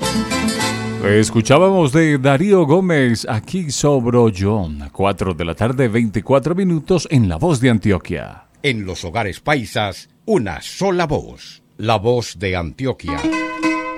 Escuchábamos de Darío Gómez, Aquí sobro yo, 4 de la tarde, 24 minutos en La Voz de Antioquia. En los hogares paisas, una sola voz, la voz de Antioquia.